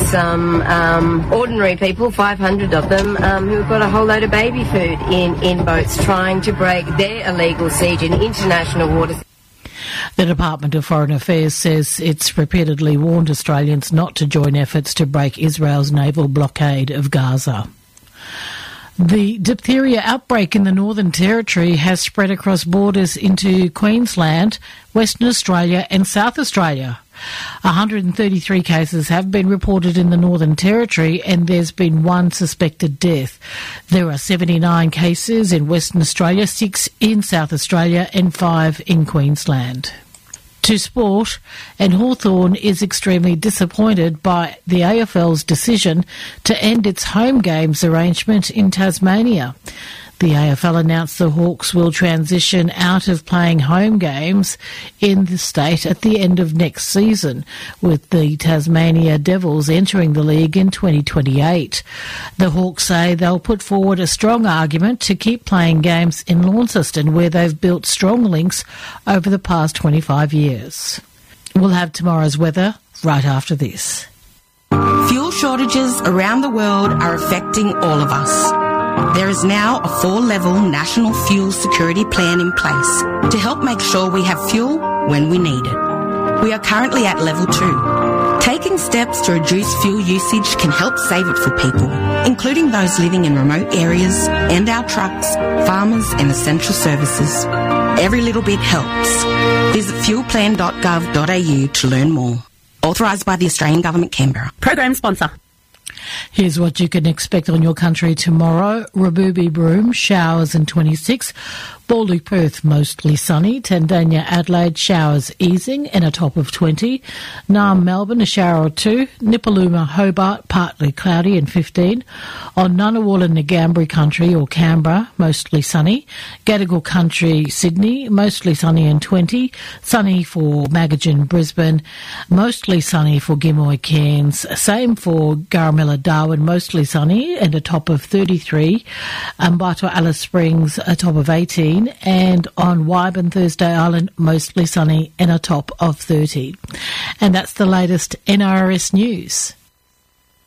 some ordinary people, 500 of them, who've got a whole load of baby food in boats trying to break their illegal siege in international waters. The Department of Foreign Affairs says it's repeatedly warned Australians not to join efforts to break Israel's naval blockade of Gaza. The diphtheria outbreak in the Northern Territory has spread across borders into Queensland, Western Australia and South Australia. 133 cases have been reported in the Northern Territory and there's been one suspected death. There are 79 cases in Western Australia, 6 in South Australia and 5 in Queensland. To sport, and Hawthorn is extremely disappointed by the AFL's decision to end its home games arrangement in Tasmania. The AFL announced the Hawks will transition out of playing home games in the state at the end of next season, with the Tasmania Devils entering the league in 2028. The Hawks say they'll put forward a strong argument to keep playing games in Launceston, where they've built strong links over the past 25 years. We'll have tomorrow's weather right after this. Fuel shortages around the world are affecting all of us. There is now a 4-level national fuel security plan in place to help make sure we have fuel when we need it. We are currently at level 2. Taking steps to reduce fuel usage can help save it for people, including those living in remote areas and our trucks, farmers and essential services. Every little bit helps. Visit fuelplan.gov.au to learn more. Authorised by the Australian Government, Canberra. Program sponsor. Here's what you can expect on your country tomorrow. Raboobie Broome, showers and 26. Baldy Perth, mostly sunny. Tandanya Adelaide, showers easing and a top of 20. Naarm Melbourne, a shower or 2. Nipaluma Hobart, partly cloudy and 15. On Ngunnawal and Ngambri Country or Canberra, mostly sunny. Gadigal Country, Sydney, mostly sunny and 20. Sunny for Magajan, Brisbane. Mostly sunny for Gimoy, Cairns. Same for Garamilla, Darwin, mostly sunny and a top of 33. Umbato Alice Springs, a top of 18. And on Wyburn, Thursday Island, mostly sunny and a top of 30. And that's the latest NRS news.